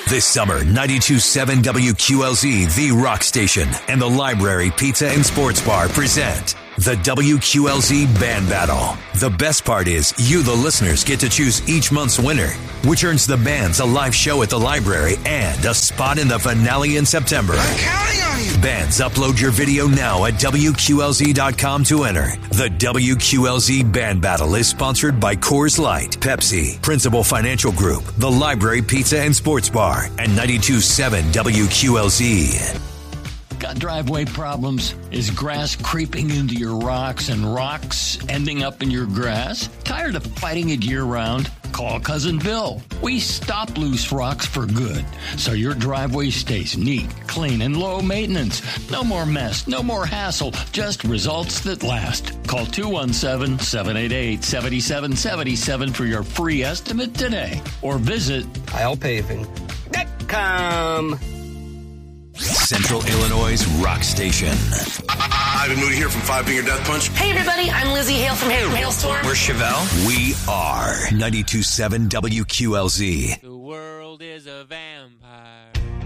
This summer, 92.7 WQLZ, the rock station, and the Library Pizza and Sports Bar present the WQLZ Band Battle. The best part is you, the listeners, get to choose each month's winner, which earns the bands a live show at the library and a spot in the finale in September. I'm counting on you. Bands, upload your video now at WQLZ.com to enter. The WQLZ Band Battle is sponsored by Coors Light, Pepsi, Principal Financial Group, the Library Pizza and Sports Bar, and 92.7 WQLZ. Got driveway problems? Is grass creeping into your rocks and rocks ending up in your grass? Tired of fighting it year-round? Call Cousin Bill. We stop loose rocks for good, so your driveway stays neat, clean, and low maintenance. No more mess, no more hassle, just results that last. Call 217-788-7777 for your free estimate today, or visit ILPaving.com. Central Illinois' rock station. Ivan Moody here from Five Finger Death Punch. Hey everybody, I'm Lizzie Hale from Hailstorm. We're Chevelle. We are 92.7 WQLZ.